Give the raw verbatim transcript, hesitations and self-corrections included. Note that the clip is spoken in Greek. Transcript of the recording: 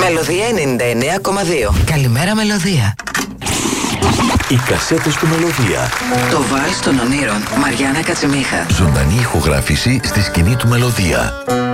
Μελωδία ενενήντα εννέα κόμμα δύο. Καλημέρα Μελωδία. Οι κασέτες του Μελωδία. Το βάλς των ονείρων. Μαριάννα Κατσιμίχα. Ζωντανή ηχογράφηση στη σκηνή του Μελωδία.